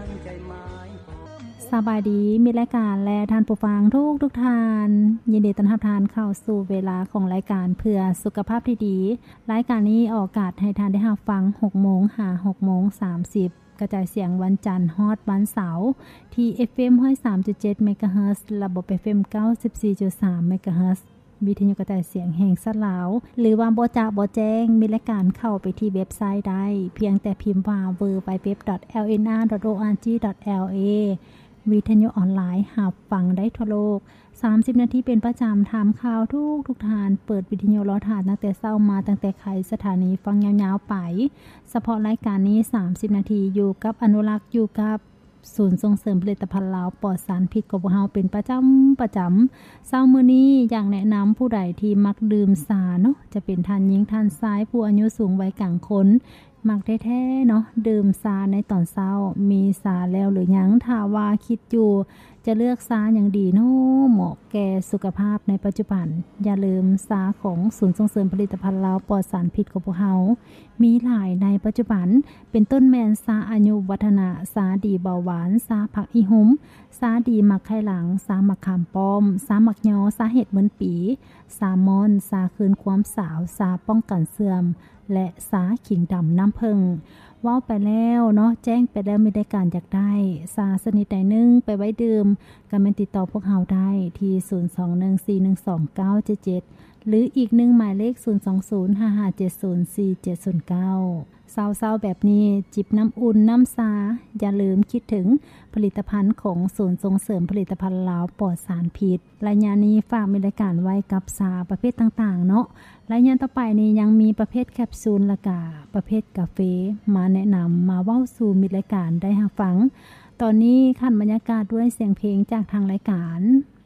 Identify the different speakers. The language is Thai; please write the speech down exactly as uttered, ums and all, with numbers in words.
Speaker 1: สบายดีมีรายการและท่านผู้ฟังทุกทุกทานยินดีต้อนรับทานเข้าสู่เวลาของรายการเพื่อสุขภาพที่ดีรายการนี้ออกอากาศให้ทานได้รับฟัง หกโมง หา หกโมงสามสิบ กระจายเสียงวันจันทร์ฮอดวันเสาร์ที่ เอฟ เอ็ม หนึ่งร้อยสามจุดเจ็ด เมกะเฮิรตซ์ระบบ เอฟ เอ็ม เก้าสิบสี่จุดสาม เมกะเฮิรตซ์วิทยุกระจายเสียงแห่งสลาวหรือว่าบ่จะบ่แจ้งมีรายการเข้าไปที่เว็บไซต์ได้เพียงแต่พิมพ์ว่า ดับเบิลยู ดับเบิลยู ดับเบิลยู ดอท แอล เอ็น อาร์ ดอท โอ อาร์ จี ดอท แอล เอ วิทยุออนไลน์รับฟังได้ทั่วโลกสามสิบนาทีเป็นประจำถามข่าวทุกทุกทานเปิดวิทยุรอทานตั้งแต่เช้ามาตั้งแต่ไขสถานีฟังยาวๆไปเฉพาะรายการนี้สามสิบนาทีอยู่กับอนุรักษ์อยู่กับศูนย์ส่งเสริมผลิตภัณฑ์ลาวปลอดสารพิษของพวกเราเป็นประจำประจำเช้ามื้อนี้อยากแนะนำผู้ใดที่มักดื่มชาเนาะจะเป็นท่านหญิงท่านชายผู้อายุสูงวัยกลางคนมักแท้ๆเนาะดื่มชาในตอนเช้ามีชาแล้วหรือยังถ้าว่าคิดอยู่จะเลือกชาอย่างดีเนาะเหมาะแก่สุขภาพในปัจจุบันอย่าลืมชาของศูนย์ส่งเสริมผลิตภัณฑ์ลาวปลอดสารพิษของพวกเรามีหลายในปัจจุบันเป็นต้นแมนชาอายุวัฒนะชาดีเบาหวานชาผักอีหุ่มชาดีมักไข่หลังชามักขามป้อมชามักยอชาเห็ดเหมือนปีชามอนชาคืนความสาวชาป้องกันเสื่อมและสาขิงดำน้ำผึ้งว้าวไปแล้วเนาะแจ้งไปแล้วไม่ได้การอยากได้สาสนิทใดนึงไปไว้ดื่มก็แม่นติดต่อพวกเฮาได้ที่ศูนย์ สอง หนึ่ง สี่ หนึ่ง สอง เก้า เจ็ด เจ็ดหรืออีกหนึ่งหมายเลขศูนย์ สอง ศูนย์ ห้า ห้า เจ็ด ศูนย์ สี่ เจ็ด ศูนย์ เก้าเศร้าๆแบบนี้จิบน้ำอุ่นน้ำซาอย่าลืมคิดถึงผลิตภัณฑ์ของศูนย์ส่งเสริมผลิตภัณฑ์ลาวปลอดสารพิษรายงานนี้ฝากมีรายการไว้กับซาประเภทต่างๆเนาะรายงานต่อไปนี้ยังมีประเภทแคปซูลและกาประเภทกาแฟมาแนะนำมาเว้าสู่มีรายการได้รับฟังตอนนี้ขั้นบรรยากาศด้วยเสียงเพลงจากทางรายการ